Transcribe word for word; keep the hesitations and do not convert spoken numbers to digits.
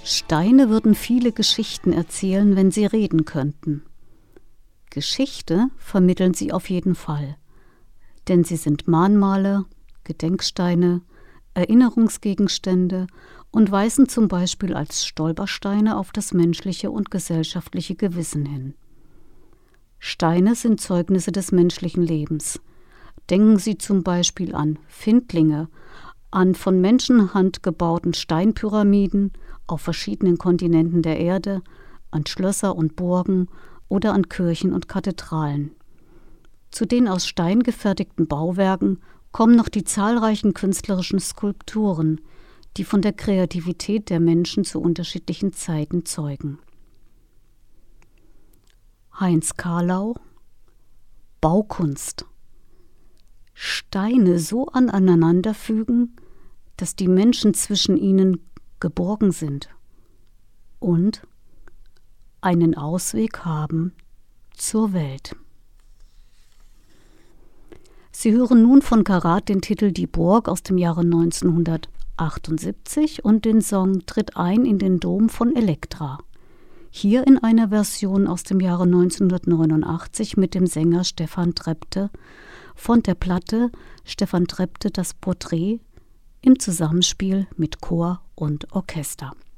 Steine würden viele Geschichten erzählen, wenn sie reden könnten. Geschichte vermitteln sie auf jeden Fall, denn sie sind Mahnmale, Gedenksteine, Erinnerungsgegenstände und weisen zum Beispiel als Stolpersteine auf das menschliche und gesellschaftliche Gewissen hin. Steine sind Zeugnisse des menschlichen Lebens. Denken Sie zum Beispiel an Findlinge, an von Menschenhand gebauten Steinpyramiden auf verschiedenen Kontinenten der Erde, an Schlösser und Burgen oder an Kirchen und Kathedralen. Zu den aus Stein gefertigten Bauwerken kommen noch die zahlreichen künstlerischen Skulpturen, die von der Kreativität der Menschen zu unterschiedlichen Zeiten zeugen. Heinz Karlau: Baukunst. Steine so aneinander fügen, dass die Menschen zwischen ihnen geborgen sind und einen Ausweg haben zur Welt. Sie hören nun von Karat den Titel Die Burg aus dem Jahre neunzehnhundertachtundsiebzig und den Song Tritt ein in den Dom von Elektra. Hier in einer Version aus dem Jahre neunzehnhundertneunundachtzig mit dem Sänger Stefan Trepte von der Platte Stefan Trepte das Porträt im Zusammenspiel mit Chor und Orchester.